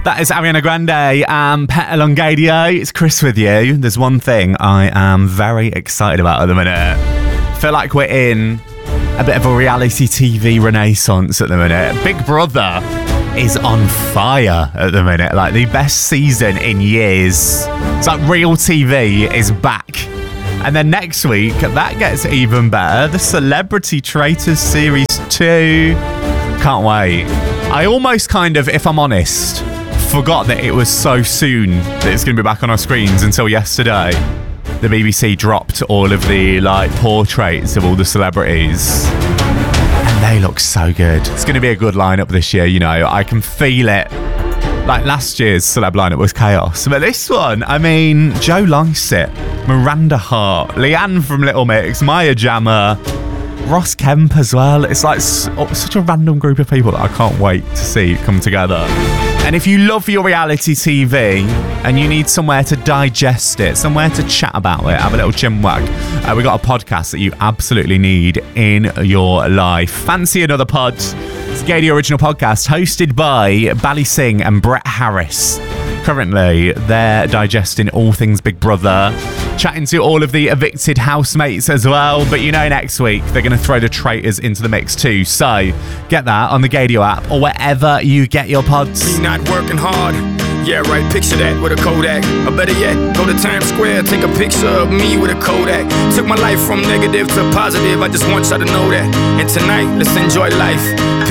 That is Ariana Grande and Pet Elongadio. It's Chris with you. There's one thing I am very excited about at the minute. I feel like we're in a bit of a reality TV renaissance at the minute. Big Brother is on fire at the minute. Like the best season in years. It's like Real TV is back. And then next week, that gets even better. The Celebrity Traitors Series 2. Can't wait. I almost kind of, if I'm honest, forgot that it was so soon that it's going to be back on our screens until yesterday. The BBC dropped all of the portraits of all the celebrities. And they look so good. It's going to be a good lineup this year, you know. I can feel it. Like last year's celeb lineup was chaos. But this one, I mean, Joe Lycett, Miranda Hart, Leanne from Little Mix, Maya Jama, Ross Kemp as well. It's like such a random group of people that I can't wait to see come together. And if you love your reality TV and you need somewhere to digest it, somewhere to chat about it, have a little chinwag, we got a podcast that you absolutely need in your life. Fancy Another Pod? It's a Gadio original podcast hosted by Bally Singh and Brett Harris. Currently, they're digesting all things Big Brother, chatting to all of the evicted housemates as well. But you know, next week, they're going to throw the traitors into the mix too. So get that on the Gadio app or wherever you get your pods. Me not working hard. Yeah, right, picture that with a Kodak. Or better yet, go to Times Square, take a picture of me with a Kodak. Took my life from negative to positive, I just want y'all to know that. And tonight, let's enjoy life.